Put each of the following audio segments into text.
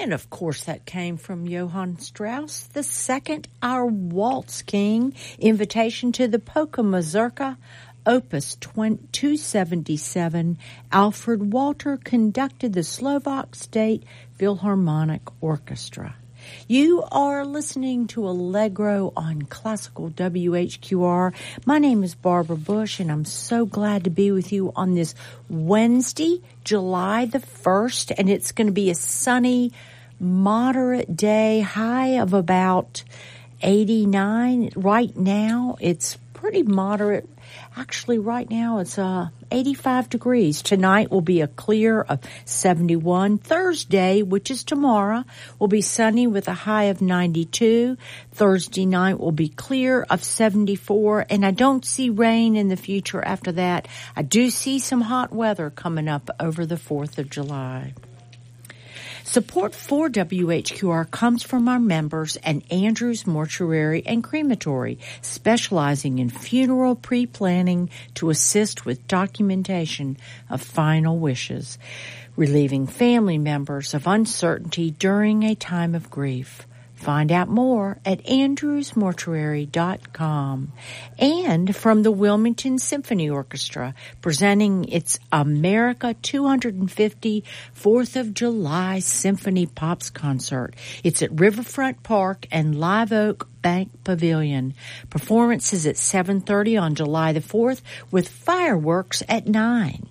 And, of course, that came from Johann Strauss II, our Waltz King, Invitation to the Polka Mazurka, Opus 277. Alfred Walter conducted the Slovak State Philharmonic Orchestra. You are listening to Allegro on Classical WHQR. My name is Barbara Bush, and I'm so glad to be with you on this Wednesday, July the 1st, and it's going to be a sunny, moderate day, high of about 89. Right now, it's pretty moderate. Actually, right now it's 85 degrees. Tonight will be a clear of 71. Thursday, which is tomorrow, will be sunny with a high of 92. Thursday night will be clear of 74. And I don't see rain in the future after that. I do see some hot weather coming up over the 4th of July. Support for WHQR comes from our members and Andrews Mortuary and Crematory, specializing in funeral pre-planning to assist with documentation of final wishes, relieving family members of uncertainty during a time of grief. Find out more at andrewsmortuary.com. And from the Wilmington Symphony Orchestra, presenting its America 250 4th of July Symphony Pops Concert. It's at Riverfront Park and Live Oak Bank Pavilion. Performances at 7:30 on July the 4th with fireworks at 9.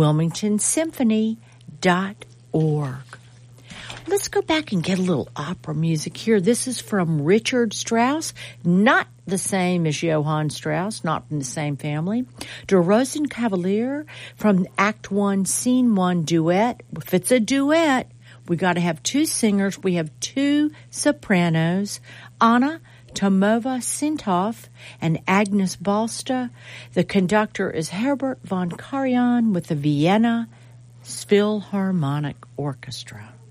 WilmingtonSymphony.org. Let's go back and get a little opera music here. This is from Richard Strauss, not the same as Johann Strauss, not from the same family. Der Rosenkavalier from Act 1, Scene 1 duet. If it's a duet, we got to have two singers. We have two sopranos, Anna Tomova-Sintoff and Agnes Balsta. The conductor is Herbert von Karajan with the Vienna Philharmonic Orchestra.